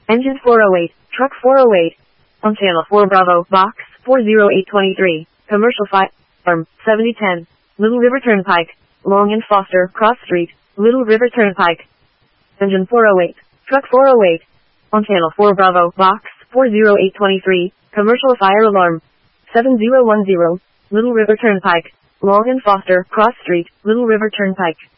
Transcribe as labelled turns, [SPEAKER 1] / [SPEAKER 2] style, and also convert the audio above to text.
[SPEAKER 1] Engine 408, truck 408. On channel 4 Bravo, box 40823. Commercial firearm, 7010. Little River Turnpike, Long and Foster, Cross Street, Little River Turnpike. Engine 408, truck 408. On channel 4 Bravo, box 40823. Commercial fire alarm, 7010. Little River Turnpike, Long and Foster, Cross Street, Little River Turnpike.